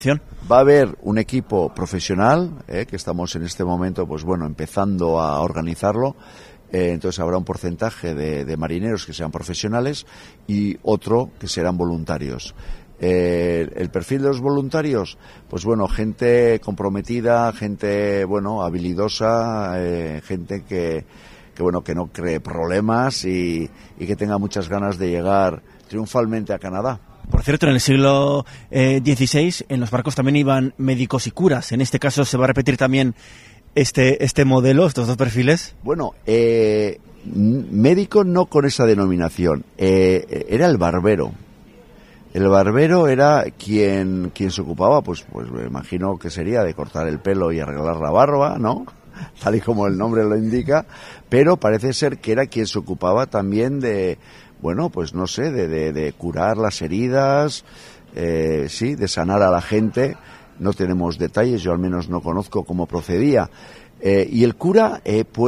Va a haber un equipo profesional, que estamos en este momento, pues bueno, empezando a organizarlo. Entonces habrá un porcentaje de marineros que sean profesionales y otro que serán voluntarios. El perfil de los voluntarios, pues bueno, gente comprometida, gente, bueno, habilidosa, gente que no cree problemas y que tenga muchas ganas de llegar triunfalmente a Canadá. Por cierto, en el siglo XVI en los barcos también iban médicos y curas. En este caso, ¿se va a repetir también este modelo, estos dos perfiles? Bueno, médico no con esa denominación, era el barbero. El barbero era quien se ocupaba, pues me imagino que sería de cortar el pelo y arreglar la barba, ¿no? Tal y como el nombre lo indica, pero parece ser que era quien se ocupaba también de, bueno, pues no sé, de curar las heridas, sí, de sanar a la gente. No tenemos detalles, yo al menos no conozco cómo procedía. Y el cura,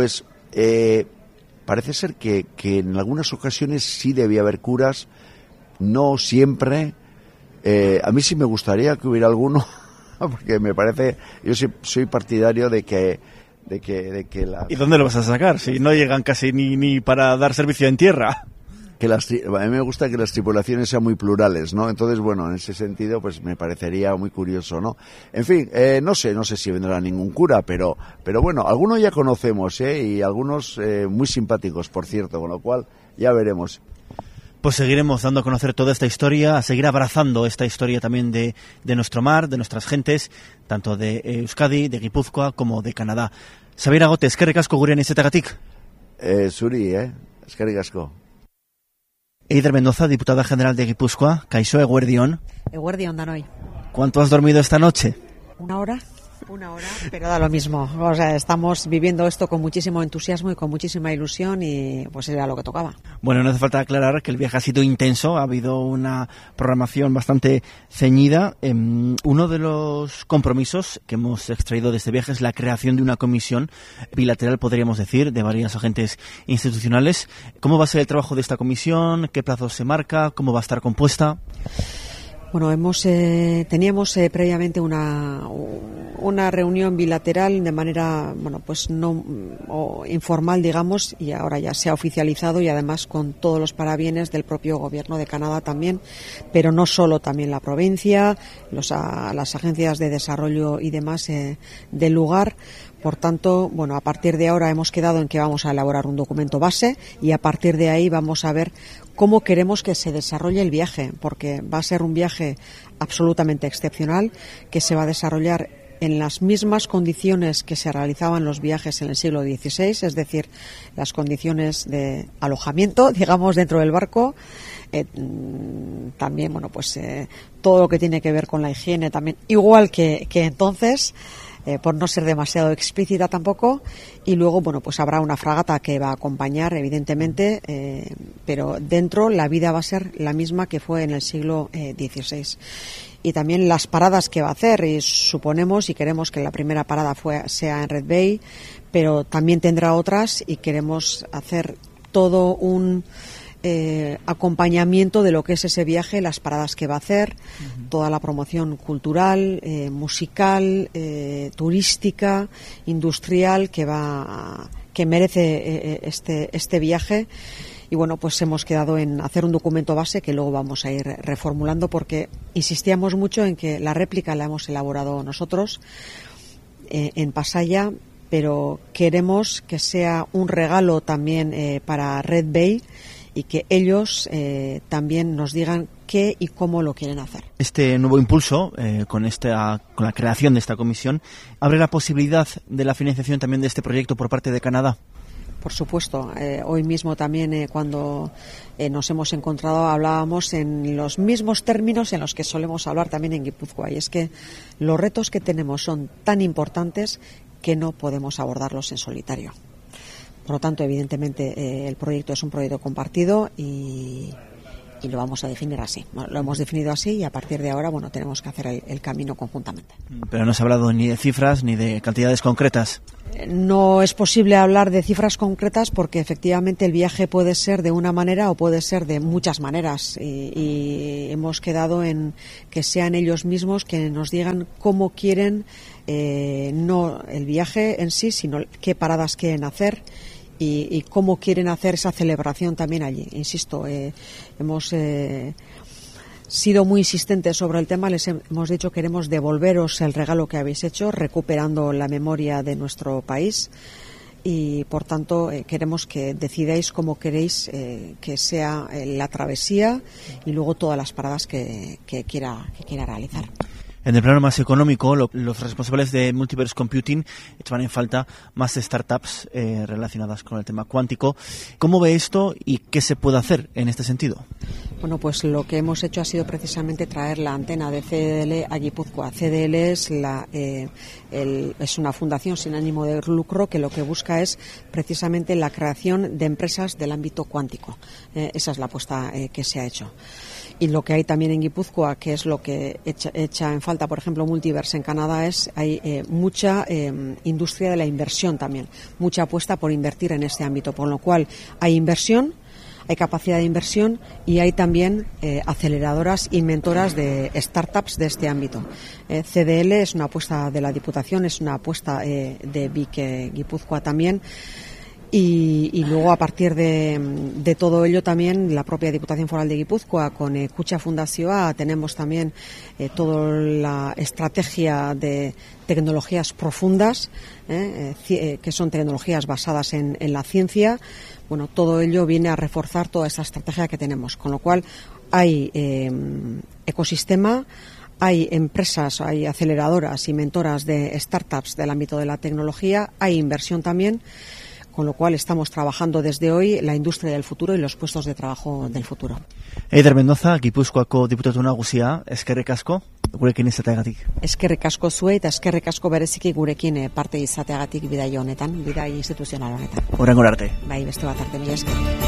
parece ser que en algunas ocasiones sí debía haber curas, no siempre. A mí sí me gustaría que hubiera alguno, porque me parece, yo soy partidario de que la... ¿Y dónde lo vas a sacar? Si no llegan casi ni para dar servicio en tierra. A mí me gusta que las tripulaciones sean muy plurales, ¿no? Entonces, bueno, en ese sentido, pues me parecería muy curioso, ¿no? En fin, no sé si vendrá ningún cura, pero bueno, algunos ya conocemos, y algunos muy simpáticos, por cierto, con lo cual ya veremos. Pues seguiremos dando a conocer toda esta historia, a seguir abrazando esta historia también de nuestro mar, de nuestras gentes, tanto de Euskadi, de Guipúzcoa, como de Canadá. Xabier Agote, eskerrik asko gurean izetagatik. Zuri, eskerrik asko. Eider Mendoza, diputada general de Guipúzcoa. Kaixo, eguerdion. Eguerdion, danoi. ¿Cuánto has dormido esta noche? Una hora, pero da lo mismo. O sea, estamos viviendo esto con muchísimo entusiasmo y con muchísima ilusión y pues era lo que tocaba. Bueno, no hace falta aclarar que el viaje ha sido intenso, ha habido una programación bastante ceñida. Uno de los compromisos que hemos extraído de este viaje es la creación de una comisión bilateral, podríamos decir, de varios agentes institucionales. ¿Cómo va a ser el trabajo de esta comisión? ¿Qué plazo se marca? ¿Cómo va a estar compuesta? Bueno, teníamos previamente una reunión bilateral de manera, bueno, pues no informal, digamos, y ahora ya se ha oficializado y además con todos los parabienes del propio gobierno de Canadá también, pero no solo, también la provincia, las agencias de desarrollo y demás del lugar. Por tanto, bueno, a partir de ahora hemos quedado en que vamos a elaborar un documento base y a partir de ahí vamos a ver cómo queremos que se desarrolle el viaje, porque va a ser un viaje absolutamente excepcional que se va a desarrollar en las mismas condiciones que se realizaban los viajes en el siglo XVI, es decir, las condiciones de alojamiento, digamos, dentro del barco. También, bueno, pues todo lo que tiene que ver con la higiene también, igual que entonces. Por no ser demasiado explícita tampoco, y luego, bueno, pues habrá una fragata que va a acompañar, evidentemente, pero dentro la vida va a ser la misma que fue en el siglo XVI. Y también las paradas que va a hacer, y suponemos y queremos que la primera parada sea en Red Bay, pero también tendrá otras y queremos hacer todo un acompañamiento de lo que es ese viaje, las paradas que va a hacer, toda la promoción cultural, musical, turística, industrial que merece este viaje. Y bueno, pues hemos quedado en hacer un documento base que luego vamos a ir reformulando, porque insistíamos mucho en que la réplica la hemos elaborado nosotros en Pasaia, pero queremos que sea un regalo también para Red Bay y que ellos también nos digan qué y cómo lo quieren hacer. Este nuevo impulso, con la creación de esta comisión, ¿abre la posibilidad de la financiación también de este proyecto por parte de Canadá? Por supuesto. Hoy mismo también, cuando nos hemos encontrado, hablábamos en los mismos términos en los que solemos hablar también en Guipúzcoa, y es que los retos que tenemos son tan importantes que no podemos abordarlos en solitario. Por lo tanto, evidentemente, el proyecto es un proyecto compartido y y lo vamos a definir así. Bueno, lo hemos definido así y a partir de ahora, bueno, tenemos que hacer el camino conjuntamente. Pero no se ha hablado ni de cifras ni de cantidades concretas. No es posible hablar de cifras concretas porque efectivamente el viaje puede ser de una manera o puede ser de muchas maneras y hemos quedado en que sean ellos mismos que nos digan cómo quieren, no el viaje en sí, sino qué paradas quieren hacer y cómo quieren hacer esa celebración también allí. Insisto, hemos sido muy insistentes sobre el tema, les hemos dicho queremos devolveros el regalo que habéis hecho, recuperando la memoria de nuestro país y por tanto queremos que decidáis cómo queréis que sea la travesía y luego todas las paradas que quiera realizar. En el plano más económico, los responsables de Multiverse Computing echaban en falta más startups relacionadas con el tema cuántico. ¿Cómo ve esto y qué se puede hacer en este sentido? Bueno, pues lo que hemos hecho ha sido precisamente traer la antena de CDL a Guipúzcoa. CDL es una fundación sin ánimo de lucro que lo que busca es precisamente la creación de empresas del ámbito cuántico. Esa es la apuesta que se ha hecho. Y lo que hay también en Guipúzcoa, que es lo que echa en falta, por ejemplo, Multiverse en Canadá, hay mucha industria de la inversión también, mucha apuesta por invertir en este ámbito, por lo cual hay inversión, hay capacidad de inversión y hay también aceleradoras y mentoras de startups de este ámbito. CDL es una apuesta de la Diputación, es una apuesta de BIC Guipúzcoa también. Y luego, a partir de todo ello, también la propia Diputación Foral de Guipúzcoa, con Kutxa Fundazioa, tenemos también toda la estrategia de tecnologías profundas, que son tecnologías basadas en la ciencia. Bueno, todo ello viene a reforzar toda esa estrategia que tenemos, con lo cual hay ecosistema, hay empresas, hay aceleradoras y mentoras de startups del ámbito de la tecnología, hay inversión también, con lo cual estamos trabajando desde hoy la industria del futuro y los puestos de trabajo del futuro. Eider Mendoza, Gipuzkoako diputatu nagusia, eskerrik asko gurekin izateagatik. Eskerrik asko zuei eta eskerrik asko bereziki gurekin parte izateagatik bidai honetan, bidai instituzional honetan. Hurrengora arte. Bai, beste bat arte, mila esker.